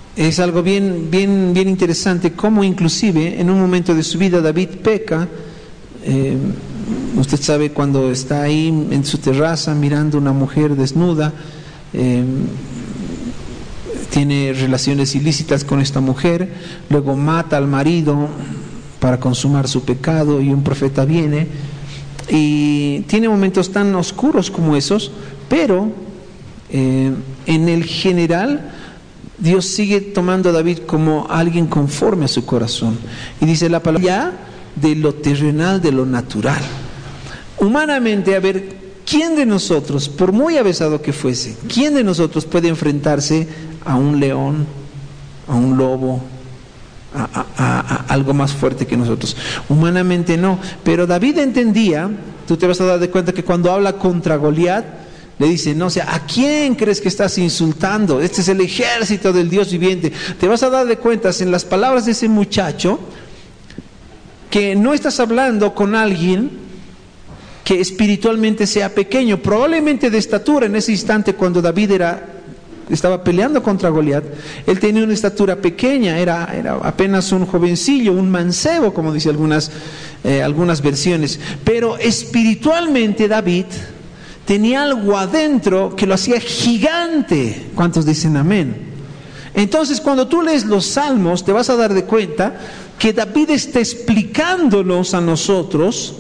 es algo bien interesante, cómo inclusive en un momento de su vida David peca. Usted sabe, cuando está ahí en su terraza mirando una mujer desnuda, tiene relaciones ilícitas con esta mujer, luego mata al marido para consumar su pecado, y un profeta viene y tiene momentos tan oscuros como esos, pero en el general Dios sigue tomando a David como alguien conforme a su corazón, y dice la palabra, ya de lo terrenal, de lo natural. Humanamente, a ver, ¿quién de nosotros, por muy avesado que fuese, quién de nosotros puede enfrentarse a un león, a un lobo, a algo más fuerte que nosotros? Humanamente no, pero David entendía. Tú te vas a dar de cuenta que cuando habla contra Goliat, le dice, no, o sea, ¿a quién crees que estás insultando? Este es el ejército del Dios viviente. Te vas a dar de cuenta en las palabras de ese muchacho que no estás hablando con alguien que espiritualmente sea pequeño, probablemente de estatura. En ese instante, cuando David estaba peleando contra Goliat, él tenía una estatura pequeña, era apenas un jovencillo, un mancebo, como dice algunas versiones. Pero espiritualmente David tenía algo adentro que lo hacía gigante. ¿Cuántos dicen amén? Entonces, cuando tú lees los Salmos, te vas a dar de cuenta que David está explicándonos a nosotros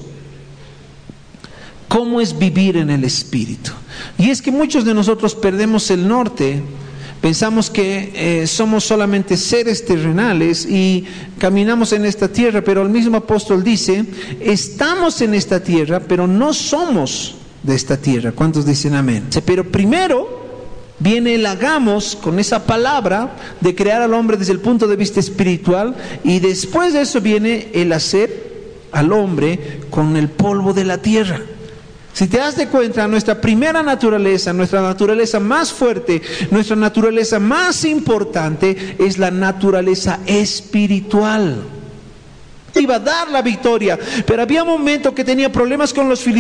cómo es vivir en el Espíritu. Y es que muchos de nosotros perdemos el norte. Pensamos que somos solamente seres terrenales y caminamos en esta tierra, pero el mismo apóstol dice, estamos en esta tierra, pero no somos de esta tierra. ¿Cuántos dicen amén? Pero primero viene el hagamos, con esa palabra de crear al hombre desde el punto de vista espiritual, y después de eso viene el hacer al hombre con el polvo de la tierra. Si te das de cuenta, nuestra primera naturaleza, nuestra naturaleza más fuerte, nuestra naturaleza más importante es la naturaleza espiritual. Iba a dar la victoria, pero había un momento que tenía problemas con los filisteos.